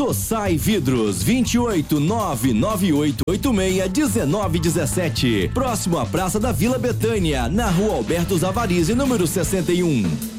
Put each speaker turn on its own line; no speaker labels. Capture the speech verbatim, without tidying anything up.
Sossai Vidros, vinte e oito, nove nove oito oito seis, dezenove dezessete. Próximo à Praça da Vila Betânia, na Rua Alberto Zavarizi, número sessenta e um.